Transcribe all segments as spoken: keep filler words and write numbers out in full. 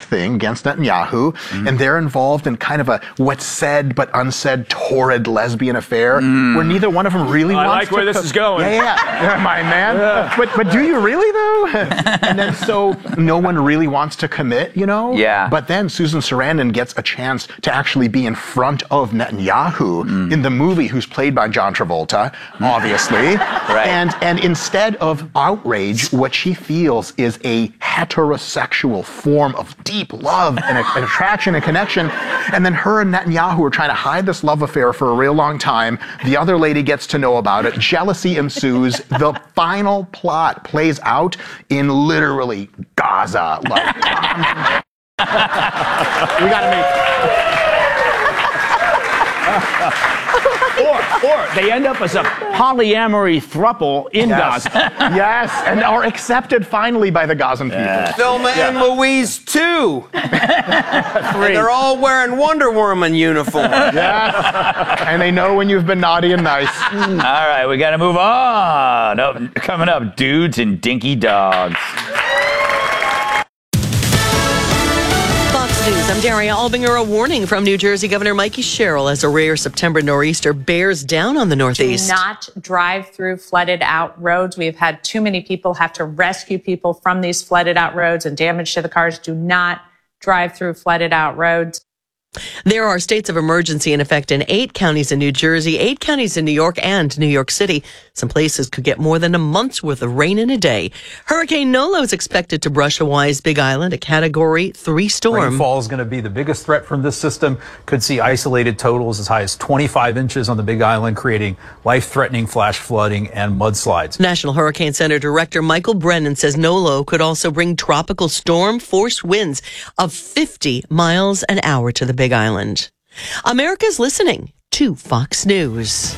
thing against Netanyahu, mm. and they're involved in kind of a what's said but unsaid torrid lesbian affair mm. where neither one of them really I wants like to... where this co- is going. Yeah, yeah, yeah. My man. Yeah. But, but do you really, though? And then so no one really wants to commit, you know? Yeah. But then Susan Sarandon gets a chance to actually be in front of Netanyahu mm. in the movie, who's played by John Travolta, obviously. Right. And, and instead of outrage, what she feels is a heterosexual form of deep love and, a, and attraction and connection. And then her and Netanyahu are trying to hide this love affair for a real long time. The other lady gets to know about it. Jealousy ensues. The final plot plays out in literally Gaza. Like, we gotta make... Or, or they end up as a polyamory throuple in yes. Gaza. Yes, and are accepted finally by the Gazan yeah. people. Thelma yeah. and Louise, too. And they're all wearing Wonder Woman uniforms. Yes, and they know when you've been naughty and nice. All right, we got to move on. Oh, coming up, dudes and dinky dogs. News. I'm Daria Albinger. A warning from New Jersey Governor Mikey Sherrill as a rare September nor'easter bears down on the Northeast. Do not drive through flooded out roads. We have had too many people have to rescue people from these flooded out roads and damage to the cars. Do not drive through flooded out roads. There are states of emergency in effect in eight counties in New Jersey, eight counties in New York and New York City. Some places could get more than a month's worth of rain in a day. Hurricane Nolo is expected to brush Hawaii's Big Island, a Category three storm. Rainfall is going to be the biggest threat from this system. Could see isolated totals as high as twenty-five inches on the Big Island, creating life-threatening flash flooding and mudslides. National Hurricane Center Director Michael Brennan says Nolo could also bring tropical storm force winds of fifty miles an hour to the Big Island. America's listening to Fox News.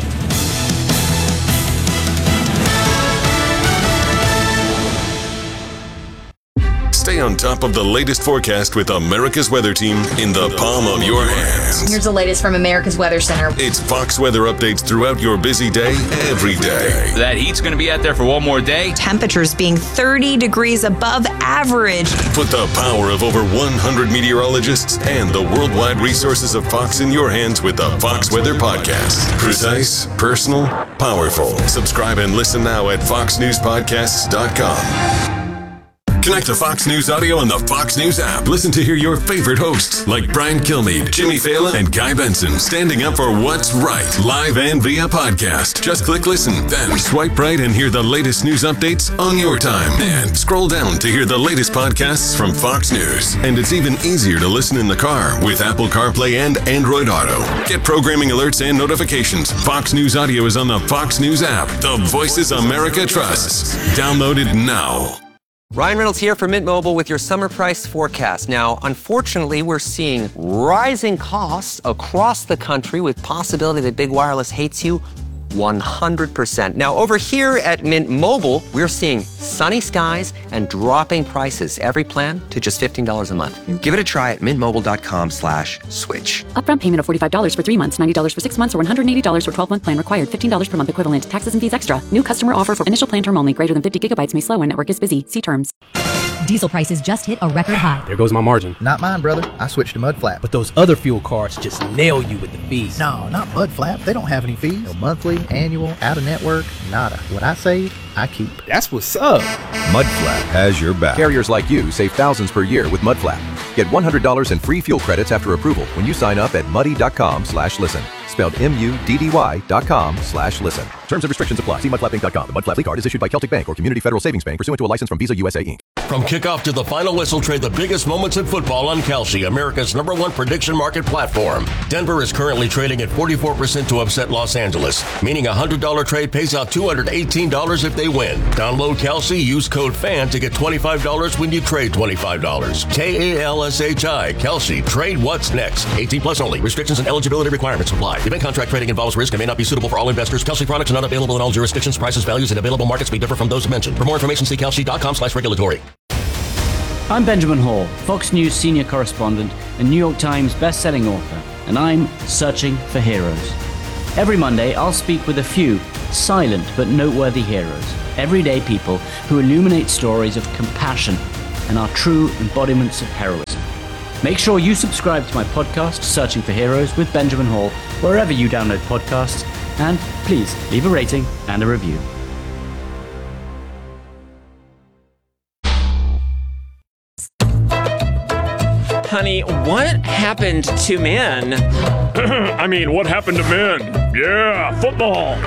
Stay on top of the latest forecast with America's Weather Team in the palm of your hands. Here's the latest from America's Weather Center. It's Fox weather updates throughout your busy day, every day. That heat's going to be out there for one more day. Temperatures being thirty degrees above average. Put the power of over one hundred meteorologists and the worldwide resources of Fox in your hands with the Fox Weather Podcast. Precise, personal, powerful. Subscribe and listen now at fox news podcasts dot com. Connect to Fox News Audio on the Fox News app. Listen to hear your favorite hosts like Brian Kilmeade, Jimmy Fallon, and Guy Benson standing up for what's right, live and via podcast. Just click listen, then swipe right and hear the latest news updates on your time. And scroll down to hear the latest podcasts from Fox News. And it's even easier to listen in the car with Apple CarPlay and Android Auto. Get programming alerts and notifications. Fox News Audio is on the Fox News app. The voices America trusts. Download it now. Ryan Reynolds here for Mint Mobile with your summer price forecast. Now, unfortunately, we're seeing rising costs across the country with possibility that big wireless hates you one hundred percent. Now, over here at Mint Mobile, we're seeing sunny skies and dropping prices. Every plan to just fifteen dollars a month. Give it a try at mintmobile.com slash switch. Upfront payment of forty-five dollars for three months, ninety dollars for six months, or one hundred eighty dollars for twelve-month plan required. fifteen dollars per month equivalent. Taxes and fees extra. New customer offer for initial plan term only. Greater than fifty gigabytes may slow when network is busy. See terms. Diesel prices just hit a record high. There goes my margin. Not mine, brother. I switched to Mudflap. But those other fuel cards just nail you with the fees. No, not Mudflap. They don't have any fees. No monthly, annual, out-of-network, nada. What I save, I keep. That's what's up. Mudflap has your back. Carriers like you save thousands per year with Mudflap. Get one hundred dollars in free fuel credits after approval when you sign up at muddy.com slash listen. Spelled M-U-D-D-Y dot com slash listen. Terms and restrictions apply. See mudflap inc dot com. The Mudflap card is issued by Celtic Bank or Community Federal Savings Bank pursuant to a license from Visa U S A Incorporated. From kickoff to the final whistle, trade the biggest moments in football on Kalshi, America's number one prediction market platform. Denver is currently trading at forty-four percent to upset Los Angeles, meaning a one hundred dollars trade pays out two hundred eighteen dollars if they win. Download Kalshi, use code FAN to get twenty-five dollars when you trade twenty-five dollars. K A L S H I, Kalshi. Trade what's next. eighteen plus only. Restrictions and eligibility requirements apply. Event contract trading involves risk and may not be suitable for all investors. Kalshi products are not available in all jurisdictions. Prices, values, and available markets may differ from those mentioned. For more information, see kalshi.com slash regulatory. I'm Benjamin Hall, Fox News senior correspondent and New York Times best-selling author, and I'm searching for heroes. Every Monday, I'll speak with a few silent but noteworthy heroes, everyday people who illuminate stories of compassion and are true embodiments of heroism. Make sure you subscribe to my podcast, Searching for Heroes with Benjamin Hall, wherever you download podcasts, and please leave a rating and a review. Honey, what happened to men? I mean, what happened to men? Yeah, football.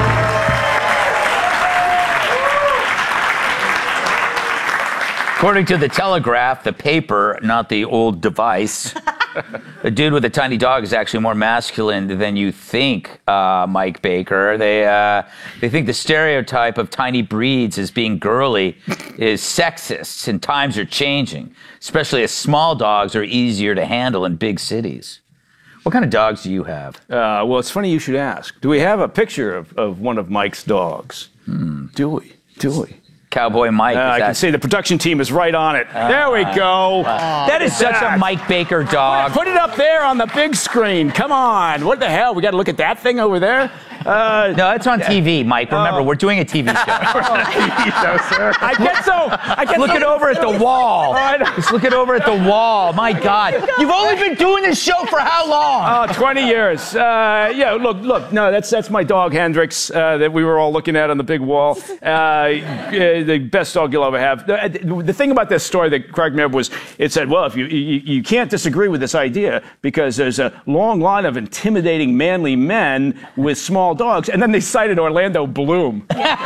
According to the Telegraph, the paper, not the old device, a dude with a tiny dog is actually more masculine than you think, uh, Mike Baker. They uh, they think the stereotype of tiny breeds as being girly is sexist, and times are changing, especially as small dogs are easier to handle in big cities. What kind of dogs do you have? Uh, well, it's funny you should ask. Do we have a picture of, of one of Mike's dogs? Hmm. Do we? Do we? Cowboy Mike. Uh, I that... can say the production team is right on it. Uh, there we go. Uh, that is such that. a Mike Baker dog. Put it up there on the big screen. Come on. What the hell? We got to look at that thing over there? Uh, no, it's on T V, Mike. Remember, uh, we're doing a T V show. T V show, sir. I get so. I get look so it over at the wall. Just look it over at the wall. My God. You've only been doing this show for how long? Oh, twenty years. Uh, yeah, look, look. No, that's that's my dog, Hendrix, uh, that we were all looking at on the big wall. Uh, the best dog you'll ever have. The, the thing about this story that cracked me up was it said, well, if you, you you can't disagree with this idea because there's a long line of intimidating manly men with small dogs, and then they cited Orlando Bloom.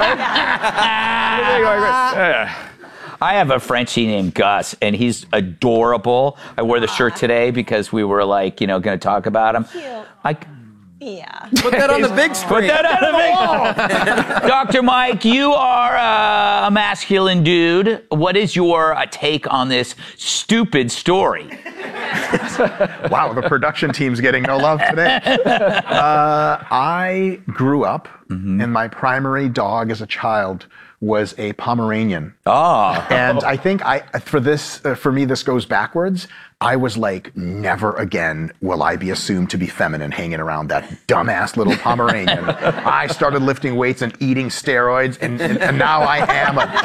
I have a Frenchie named Gus, and he's adorable. I wore the shirt today because we were like, you know, going to talk about him. Cute. I, Yeah. Put that on the big screen. Put that on the big Doctor Mike, you are uh, a masculine dude. What is your uh, take on this stupid story? Wow, the production team's getting no love today. Uh, I grew up, mm-hmm. and my primary dog as a child was a Pomeranian. Ah. And I think I, for this, uh, for me, this goes backwards. I was like, never again will I be assumed to be feminine hanging around that dumbass little Pomeranian. I started lifting weights and eating steroids, and, and, and now I am a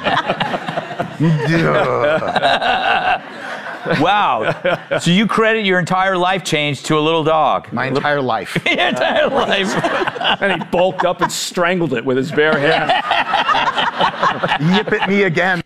dog. Wow. So you credit your entire life change to a little dog. My entire life. Your entire life. And he bulked up and strangled it with his bare hand. Yip at me again.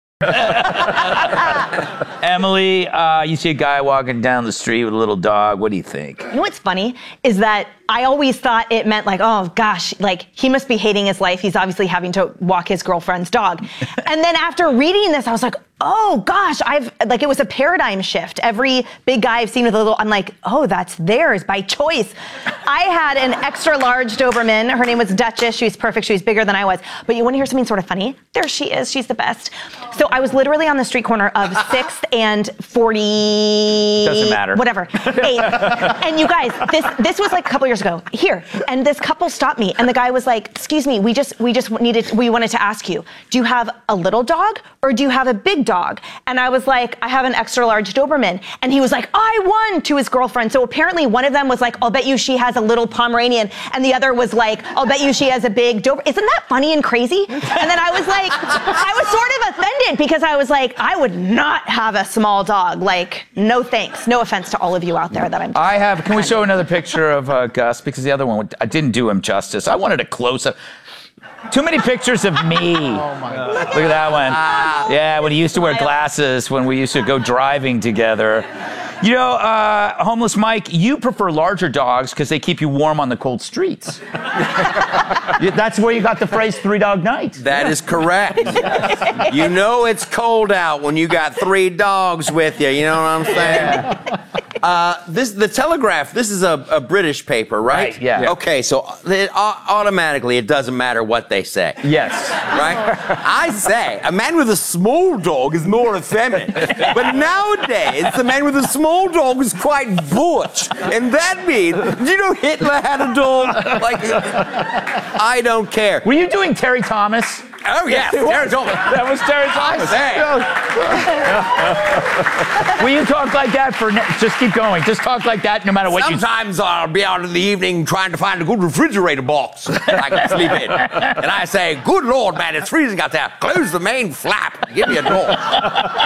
Emily, uh, you see a guy walking down the street with a little dog. What do you think? You know what's funny is that I always thought it meant like, oh gosh, like he must be hating his life. He's obviously having to walk his girlfriend's dog. And then after reading this, I was like, oh gosh, I've like it was a paradigm shift. Every big guy I've seen with a little, I'm like, oh, that's theirs by choice. I had an extra large Doberman. Her name was Duchess. She was perfect. She was bigger than I was. But you want to hear something sort of funny? There she is. She's the best. So I was literally on the street corner of sixth and forty. Doesn't matter. Whatever. eighth. And you guys, this this was like a couple years ago. Here, and this couple stopped me, and the guy was like, "Excuse me, we just we just needed we wanted to ask you, do you have a little dog or do you have a big dog?" And I was like, "I have an extra large Doberman." And he was like, "I won," to his girlfriend. So apparently one of them was like, "I'll bet you she has a little Pomeranian," and the other was like, "I'll bet you she has a big Doberman." Isn't that funny and crazy? And then I was like, I was sort of offended because I was like, I would not have a small dog. Like, no thanks. No offense to all of you out there that I'm. I have. Can we show another picture of uh, Gus? Because the other one, I didn't do him justice. I wanted a close up. Too many pictures of me. Oh my God. Look at that one. Yeah, when he used to wear glasses, when we used to go driving together. You know, uh, Homeless Mike, you prefer larger dogs because they keep you warm on the cold streets. That's where you got the phrase three dog night. That is correct. Yes. You know it's cold out when you got three dogs with you. You know what I'm saying? Uh, this the Telegraph. This is a, a British paper, right? Right, yeah. Okay, so it, uh, automatically it doesn't matter what they say. Yes. Right? I say a man with a small dog is more effeminate, but nowadays the man with a small dog is quite butch, and that means, you know, Hitler had a dog. Like, I don't care. Were you doing Terry Thomas? Oh, yes, Terry Thomas. That was Terry Thomas. Will you talk like that for, ne- just keep going. Just talk like that no matter what Sometimes you... Sometimes I'll be out in the evening trying to find a good refrigerator box I can sleep in. And I say, good Lord, man, it's freezing out there. Close the main flap. Give me a door.